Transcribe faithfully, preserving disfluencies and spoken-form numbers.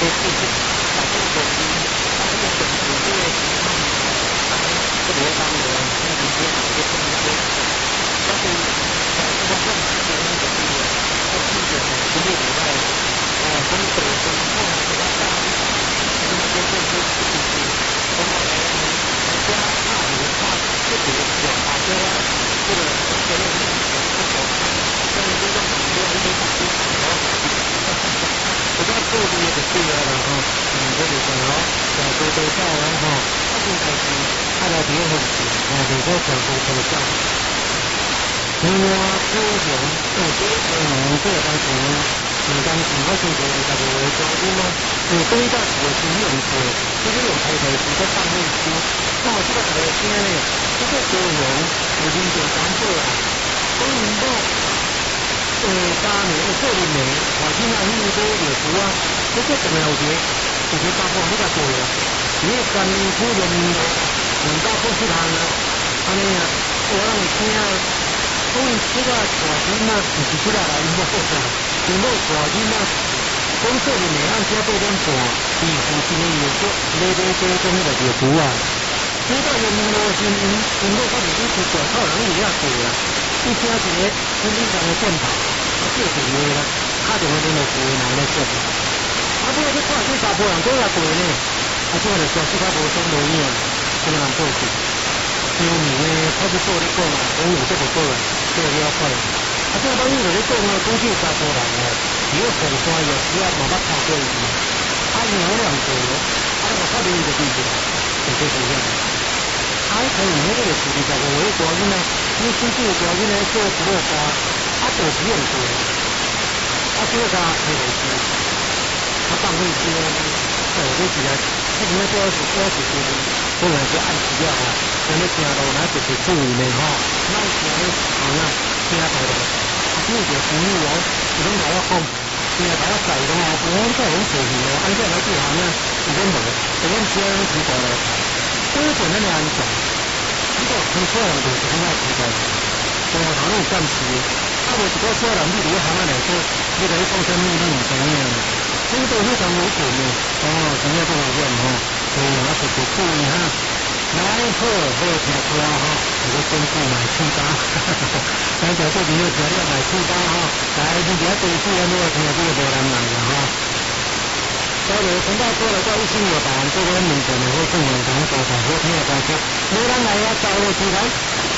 事情，大家共同大家共同这个这个当然那里边有一个东西，但是在这个政治的那个地方，它记者不是以外，呃，从北从后这个大，这个这个这个事情，从后来来加大有大这个表达出来，这个这个这个但是这种没有没法子，然后。我觉得做的也就对了啦吼，嗯，这就是吼，在多多少人吼，啊，应该是啊来第一方面，啊，就是说全部都少。另外，高雄哦，这个嗯，这个当时，嗯，当时我听过有十五个专员咯，嗯，对于到我是用过，其实用台台是在放内区，那么这个台听呢，这个高雄已经就讲过了，所以说。呃，三年的过年呢，环境啊，因为都有福啊，这个重要节，就是包括那个过了，因为关于过年的，人家不是他呢，安尼啊，我让你听啊，所以这个大金啊，就是出来来因为好啥，因为大金啊，讲过年的按这八点半，是附近的有个买买这种的有福啊，这个人民路是因因为我们以前广告人也要过啊，一家一个经济上的电脑。啊，这是为啦，打电话联络部的人来说，啊，不过你看这查甫人过来过呢，啊，这个就消息较无什无影，这个人报信，因为呢，差不多你讲啊，讲有这个过来，这个了解。啊，这个当然就你讲啊，估计查甫人哦，如果后山有时啊，慢慢看过伊，啊，因为我两个，啊，我发现一个地方，就是这样。啊，可能那个就是二十五个大囡仔，你甚至大囡仔做一个花。啊，做实验过，啊，这个配合机，啊，放进去呢，哦，这起来，这里面主要是主要是就是，可能是按时了吼，像你听到那就是注意的吼，那听咧好像听到的，啊，这个朋友哦，伊拢甲我讲，听甲我载的吼，我讲这种做事哦，按照来做行呢，伊拢无，伊拢只要知道了，这个简单的安全，这个很多人就是很爱知道的，我好像暂时。啊，无一个小人你伫咧行啊来说，你甲伊讲啥物你毋知影，这个都非常危险的，哦，真正不危险吼，所以我是不注意哈。来好，好听歌吼，这个根据买气包，咱在这边要听了买气包吼，来你伫遐电视安尼听这个无难人啦吼。交流陈大哥来到一心有党，这个民众的好正能量，多少好听的歌曲，没人来啊，交流起来。